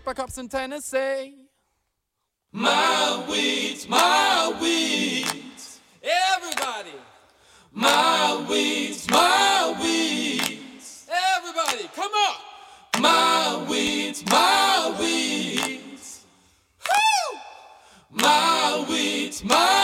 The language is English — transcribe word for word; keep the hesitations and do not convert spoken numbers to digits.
Cops in Tennessee. My weeds, my weeds. Everybody. My weeds, my weeds. Everybody, come on. My weeds, my weeds. Woo! My weeds, my